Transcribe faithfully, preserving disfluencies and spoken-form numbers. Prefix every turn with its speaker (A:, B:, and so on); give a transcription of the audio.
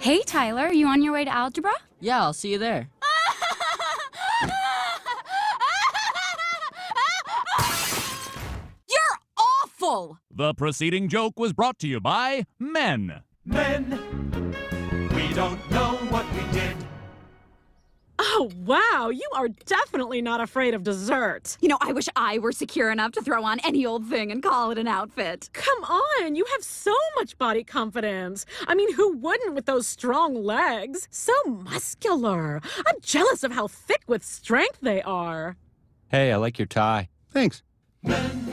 A: Hey, Tyler, you on your way to algebra?
B: Yeah, I'll see you there.
A: You're awful!
C: The preceding joke was brought to you by Men.
D: Men, we don't know what we did.
E: Oh, wow, you are definitely not afraid of dessert.
F: You know, I wish I were secure enough to throw on any old thing and call it an outfit.
E: Come on, you have so much body confidence. I mean, who wouldn't with those strong legs? So muscular. I'm jealous of how thick with strength they are.
G: Hey, I like your tie.
H: Thanks.
D: Men,